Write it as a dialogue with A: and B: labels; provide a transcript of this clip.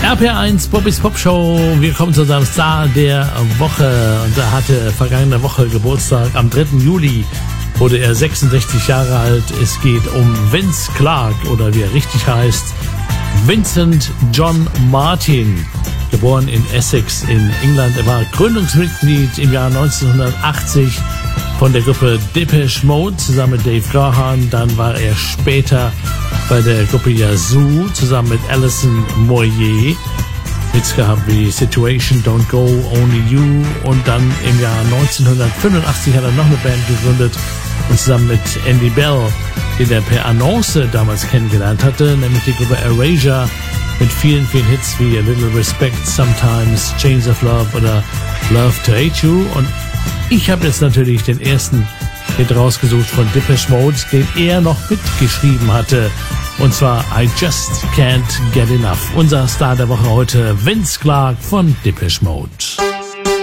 A: RPR1 Bobbys Pop Show. Wir kommen zu unserem Star der Woche. Und er hatte vergangene Woche Geburtstag. Am 3. Juli wurde er 66 Jahre alt. Es geht um Vince Clarke oder wie er richtig heißt, Vincent John Martin. Geboren in Essex in England. Er war Gründungsmitglied im Jahr 1980 von der Gruppe Depeche Mode zusammen mit Dave Gahan. Dann war er später bei der Gruppe Yazoo zusammen mit Alison Moyet. Hits gehabt wie Situation, Don't Go, Only You. Und dann im Jahr 1985 hat er noch eine Band gegründet und zusammen mit Andy Bell, den er per Annonce damals kennengelernt hatte, nämlich die Gruppe Erasure mit vielen, vielen Hits wie A Little Respect, Sometimes, Chains of Love oder Love to Hate You. Und ich habe jetzt natürlich den ersten Hit rausgesucht von Depeche Mode, den er noch mitgeschrieben hatte. Und zwar I Just Can't Get Enough. Unser Star der Woche heute, Vince Clarke von Depeche Mode.